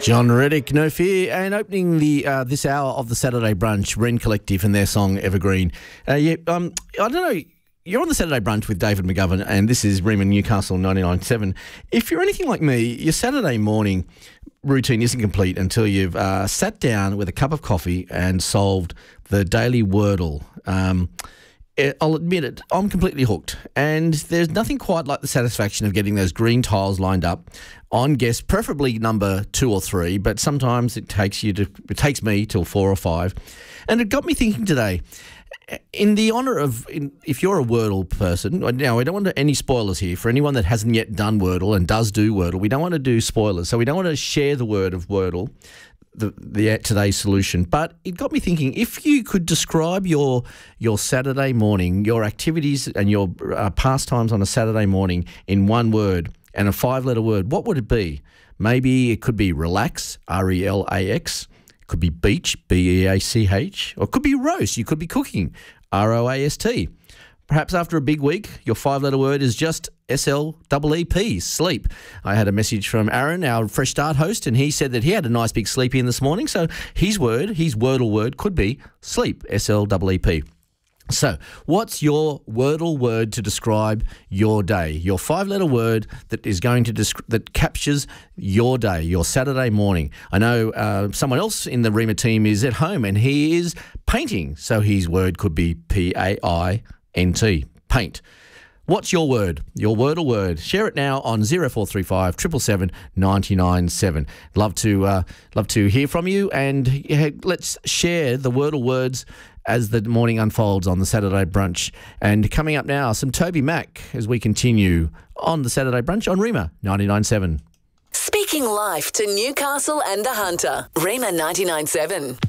John Reddick, No Fear, and opening the this hour of the Saturday Brunch, Wren Collective and their song Evergreen. I don't know, you're on the Saturday Brunch with David McGovern, and this is Riemann Newcastle 99.7. If you're anything like me, your Saturday morning routine isn't complete until you've sat down with a cup of coffee and solved the daily Wordle. I'll admit it, I'm completely hooked, and there's nothing quite like the satisfaction of getting those green tiles lined up on guess, preferably number 2 or 3, but sometimes it takes me till 4 or 5. And it got me thinking today, in the honour of, if you're a Wordle person, now we don't want any spoilers here for anyone that hasn't yet done Wordle and does do Wordle. We don't want to do spoilers, so we don't want to share the word of Wordle, today's solution. But it got me thinking, if you could describe your Saturday morning, your activities and your pastimes on a Saturday morning in one word and a 5-letter word, what would it be? Maybe it could be relax, R-E-L-A-X. It could be beach, B-E-A-C-H. Or it could be roast. You could be cooking, R-O-A-S-T. Perhaps after a big week, your 5-letter word is just S-L-E-E-P, sleep. I had a message from Aaron, our Fresh Start host, and he said that he had a nice big sleepy in this morning, so his Wordle word could be sleep, S-L-E-E-P. So, what's your Wordle word to describe your day? Your 5-letter word that is going to that captures your day, your Saturday morning. I know someone else in the Rima team is at home and he is painting, so his word could be P-A-I-N-T, paint. What's your word? Your Wordle word. Share it now on 0435 777 997. Love to hear from you, and let's share the Wordle words as the morning unfolds on the Saturday Brunch. And coming up now, some Toby Mac as we continue on the Saturday Brunch on Rima 99.7. Speaking life to Newcastle and the Hunter. Rima 99.7.